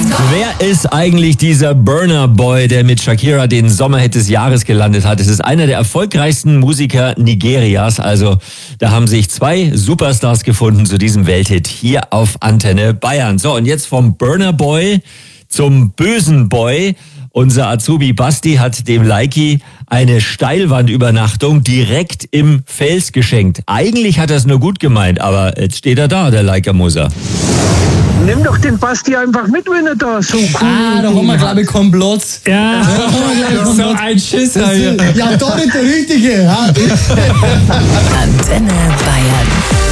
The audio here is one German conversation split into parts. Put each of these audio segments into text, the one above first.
Wer ist eigentlich dieser Burna Boy, der mit Shakira den Sommerhit des Jahres gelandet hat? Es ist einer der erfolgreichsten Musiker Nigerias. Also da haben sich zwei Superstars gefunden zu diesem Welthit hier auf Antenne Bayern. So, und jetzt vom Burna Boy zum bösen Boy. Unser Azubi Basti hat dem Leiki eine Steilwandübernachtung direkt im Fels geschenkt. Eigentlich hat er es nur gut gemeint, aber jetzt steht er da, der Leika-Muser. Nimm doch den Basti einfach mit, wenn er da so cool ist. Da haben wir, glaube ich, Komplott. Ja, so ein Schisser hier. Ja, da nicht der Richtige. Ja. Antenne Bayern.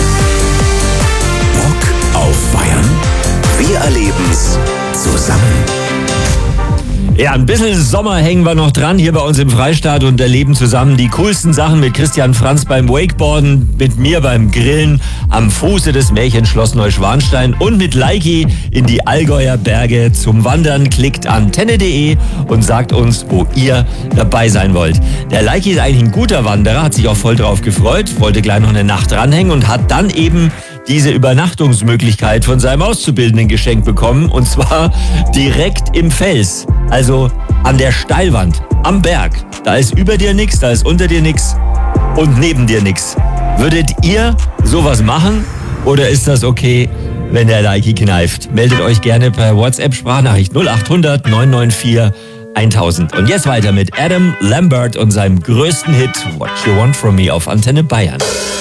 Bock auf Bayern? Wir erleben's zusammen. Ja, ein bisschen Sommer hängen wir noch dran hier bei uns im Freistaat und erleben zusammen die coolsten Sachen mit Christian Franz beim Wakeboarden, mit mir beim Grillen am Fuße des Märchenschloss Neuschwanstein und mit Leiki in die Allgäuer Berge zum Wandern. Klickt antenne.de und sagt uns, wo ihr dabei sein wollt. Der Leiki ist eigentlich ein guter Wanderer, hat sich auch voll drauf gefreut, wollte gleich noch eine Nacht dranhängen und hat dann eben diese Übernachtungsmöglichkeit von seinem Auszubildenden geschenkt bekommen, und zwar direkt im Fels, also an der Steilwand, am Berg. Da ist über dir nichts, da ist unter dir nichts und neben dir nichts. Würdet ihr sowas machen oder ist das okay, wenn der Leiki kneift? Meldet euch gerne per WhatsApp-Sprachnachricht 0800 994 1000. Und jetzt weiter mit Adam Lambert und seinem größten Hit What You Want From Me auf Antenne Bayern.